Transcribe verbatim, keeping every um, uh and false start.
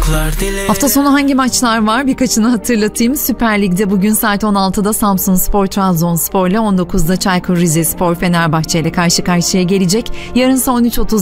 Hafta sonu hangi maçlar var? Birkaçını hatırlatayım. Süper Lig'de bugün saat on altıda Samsunspor Trabzonspor ile, on dokuzda Çaykur Rizespor Fenerbahçe ile karşı karşıya gelecek. Yarın ise on üç otuz